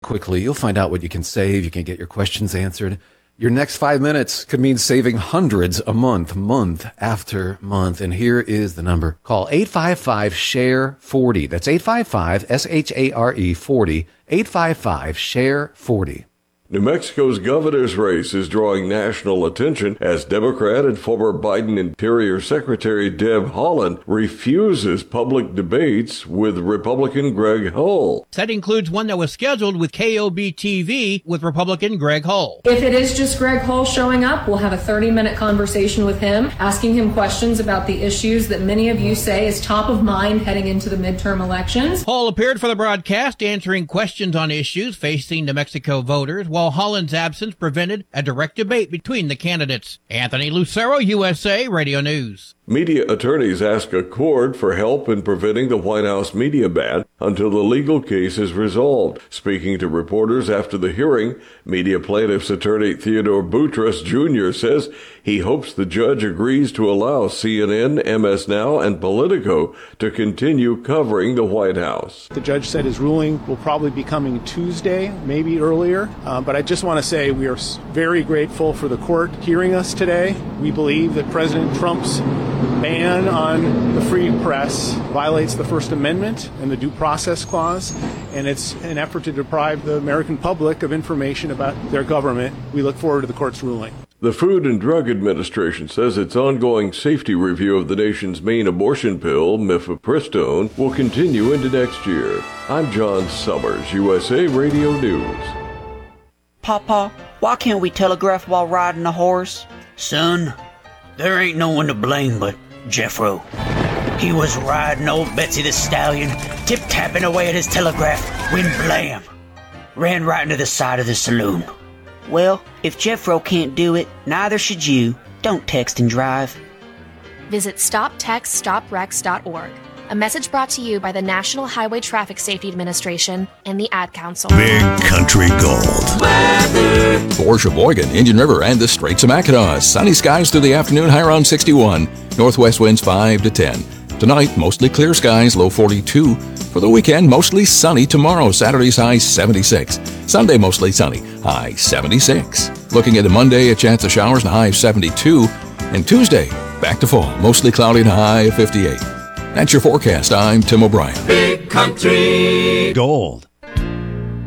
quickly. You'll find out what you can save. You can get your questions answered. Your next 5 minutes could mean saving hundreds a month, month after month. And here is the number. Call 855-SHARE-40. That's 855-SHARE 40. 855-SHARE-40. New Mexico's governor's race is drawing national attention as Democrat and former Biden Interior Secretary Deb Haaland refuses public debates with Republican Greg Hull. That includes one that was scheduled with KOB-TV with Republican Greg Hull. If it is just Greg Hull showing up, we'll have a 30-minute conversation with him, asking him questions about the issues that many of you say is top of mind heading into the midterm elections. Hull appeared for the broadcast, answering questions on issues facing New Mexico voters, while Holland's absence prevented a direct debate between the candidates. Anthony Lucero, USA Radio News. Media attorneys ask a court for help in preventing the White House media ban until the legal case is resolved. Speaking to reporters after the hearing, media plaintiffs attorney Theodore Boutros Jr. says he hopes the judge agrees to allow CNN, MS Now, and Politico to continue covering the White House. The judge said his ruling will probably be coming Tuesday, maybe earlier. But I just want to say we are very grateful for the court hearing us today. We believe that President Trump's ban on the free press violates the First Amendment and the Due Process Clause, and it's an effort to deprive the American public of information about their government. We look forward to the court's ruling. The Food and Drug Administration says its ongoing safety review of the nation's main abortion pill, mifepristone, will continue into next year. I'm John Summers, USA Radio News. Papa, why can't we telegraph while riding a horse? Son, there ain't no one to blame but Jeffro. He was riding old Betsy the Stallion, tip-tapping away at his telegraph, when blam! Ran right into the side of the saloon. Well, if Jeffro can't do it, neither should you. Don't text and drive. Visit StopTextStopWrecks.org. A message brought to you by the National Highway Traffic Safety Administration and the Ad Council. Big Country Gold. Weather. For Sheboygan, Indian River, and the Straits of Mackinac. Sunny skies through the afternoon, high around 61. Northwest winds 5 to 10. Tonight, mostly clear skies, low 42. For the weekend, mostly sunny. Tomorrow, Saturday's high 76. Sunday, mostly sunny, high 76. Looking into Monday, a chance of showers and a high of 72. And Tuesday, back to fall, mostly cloudy and a high of 58. That's your forecast. I'm Tim O'Brien. Big Country Gold.